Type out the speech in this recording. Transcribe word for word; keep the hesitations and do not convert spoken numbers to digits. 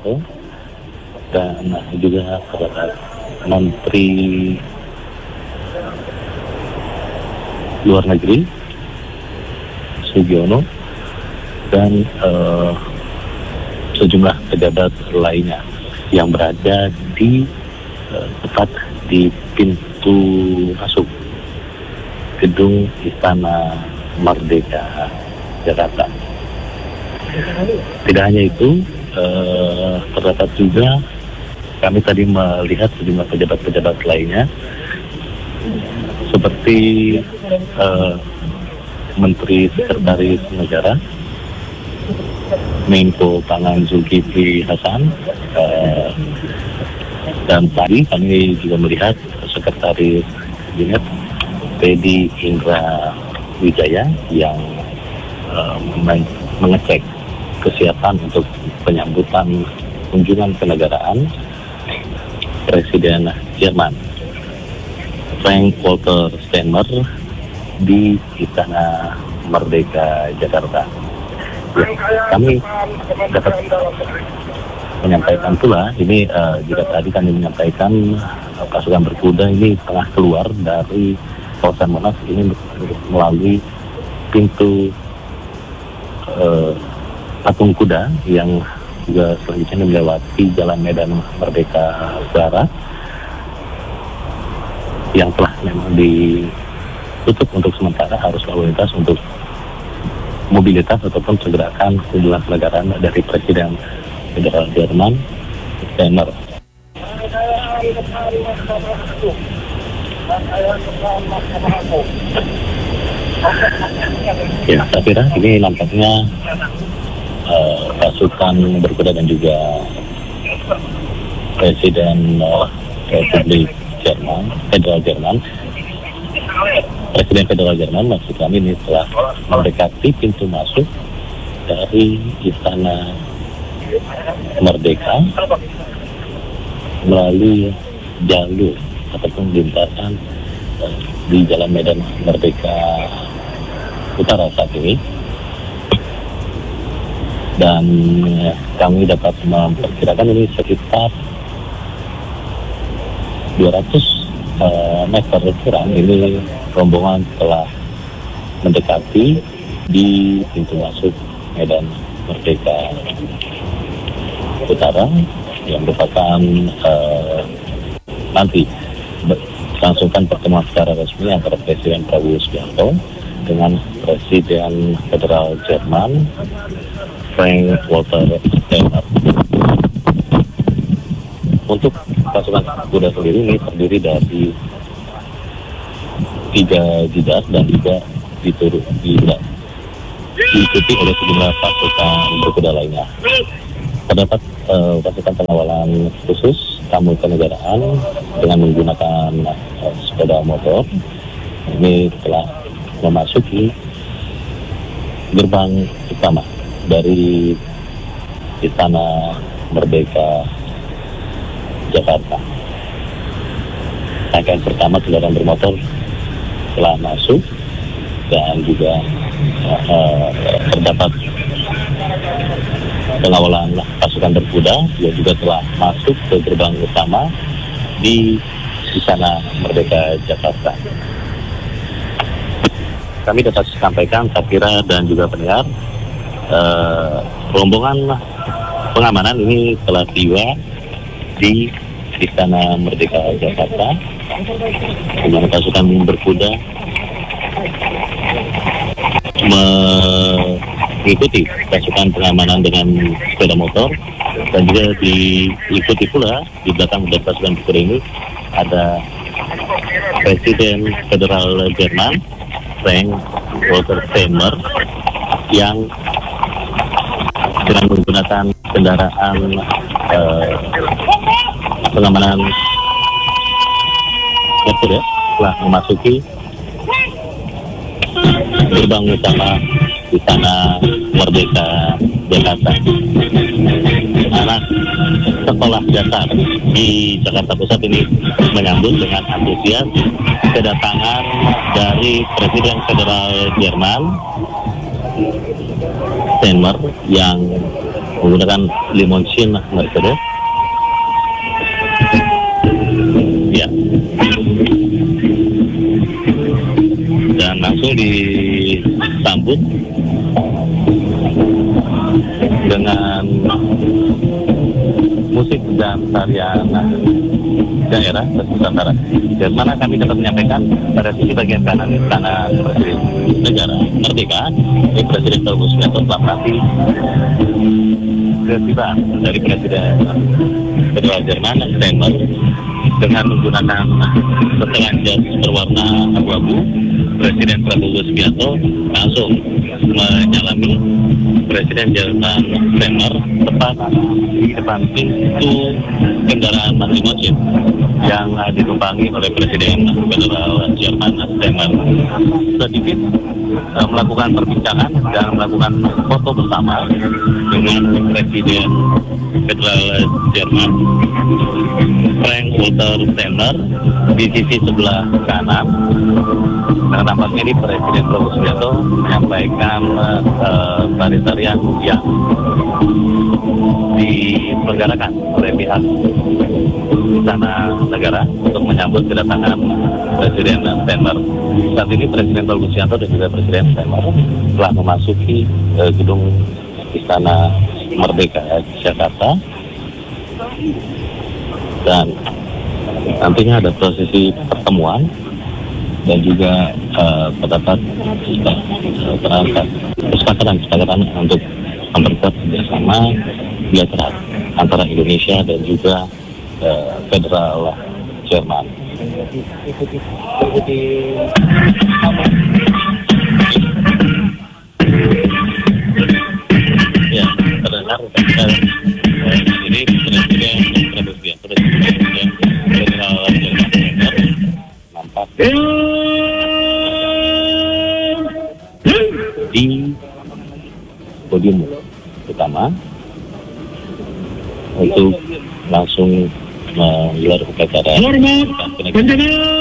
Sugiharto, dan juga kepada Menteri Luar Negeri Sugiono, dan uh, sejumlah pejabat lainnya yang berada di uh, tepat di pintu masuk gedung Istana Merdeka Jakarta. Tidak hanya itu, uh, terdapat juga kami tadi melihat sejumlah pejabat-pejabat lainnya seperti uh, Menteri Sekretaris Negara, Menko Pangan Zulkifli Hasan, uh, dan tadi kami juga melihat Sekretaris Kabinet Teddy Indra Wijaya yang uh, mengecek kesiapan untuk penyambutan kunjungan kenegaraan Presiden Jerman Frank Walter Steinmeier di Istana Merdeka Jakarta. Ya, kami dapat menyampaikan pula ini uh, jika tadi kami menyampaikan uh, pasukan berkuda ini tengah keluar dari kawasan Monas ini melalui pintu uh, patung kuda yang juga selanjutnya melewati Jalan Medan Merdeka Barat yang telah memang ditutup untuk sementara arus lalu lintas untuk mobilitas ataupun pergerakan kunjungan kenegaraan dari Presiden Federal Jerman Steinmeier. Ya, saya kira ini nampaknya uh, pasukan berkuda dan juga Presiden uh, Republik Jerman, Federal Jerman, Presiden Federal Jerman maksud kami ini telah mendekati pintu masuk dari Istana Merdeka melalui jalur ataupun lintasan uh, di Jalan Medan Merdeka Utara saat ini, dan uh, kami dapat memperkirakan ini sekitar dua ratus uh, meter kurang ini rombongan telah mendekati di pintu masuk Medan Merdeka Utara yang merupakan uh, nanti langsungkan pertemuan secara resmi antara Presiden Prabowo Subianto dengan Presiden Federal Jerman Frank Walter Steinmeier. Untuk pasukan kuda sendiri ini terdiri dari tiga jidat dan juga diturut tidak diikuti oleh sejumlah pasukan berkuda lainnya. Terdapat uh, pasukan pengawalan khusus tamu kenegaraan dengan menggunakan uh, sepeda motor. Ini telah memasuki gerbang utama dari Istana Merdeka Jakarta. Rangkaian pertama kendaraan bermotor telah masuk dan juga uh, uh, terdapat pengawalan pasukan berkuda yang juga telah masuk ke gerbang utama di Istana Merdeka Jakarta. Kami dapat sampaikan, Sapira dan juga pendengar, uh, rombongan pengamanan ini telah tiba di Istana Merdeka Jakarta, di mana pasukan berkuda mengikuti pasukan pengamanan dengan sepeda motor, dan juga diikuti pula di belakang dari pasukan berkuda ini ada Presiden Federal Jerman Frank Walter Steinmeier yang dengan menggunakan kendaraan eh, pengamanan motor ya, telah memasuki gerbang utama Istana Merdeka Jakarta. Anak sekolah dasar di Jakarta Pusat ini menyambut dengan antusias kedatangan dari Presiden Federal Jerman Steinmeier yang menggunakan limousine Mercedes. Ya. Dan langsung disambut dengan musik dan tarian daerah Nusantara. Dan mana kami dapat menyampaikan pada sisi bagian kanan istana Presiden Negara Merdeka, ini Presiden Prabowo Subianto telah menanti ketiban dari Presiden Kedua Jerman Steinmeier dengan menggunakan setelan jas berwarna abu-abu. Presiden Prabowo Subianto langsung menyalami Presiden Jerman Steinmeier tepat di depan pintu kendaraan limousine yang ditumpangi oleh Presiden Federal Jerman Steinmeier. Sedikit uh, melakukan perbincangan dan melakukan foto bersama dengan Presiden Federal Jerman Frank Walter Steinmeier di sisi sebelah kanan. Nah, nampaknya ini Presiden Prabowo Subianto menyampaikan uh, tari-tarian yang diselenggarakan oleh pihak Istana Negara untuk menyambut kedatangan Presiden Steinmeier. Saat ini Presiden Prabowo Subianto dan juga Presiden Steinmeier telah memasuki uh, gedung Istana Merdeka Jakarta, dan nantinya ada prosesi pertemuan dan juga uh, terdapat perangkat kesepakatan kesepakatan untuk memperkuat kerjasama bilateral antara Indonesia dan juga uh, Federal Jerman. Ya, terdengar uh, ini Presiden Prabowo Subianto dan Presiden Federal Jerman nampak di podium utama untuk langsung menggelar upacara. Hormat,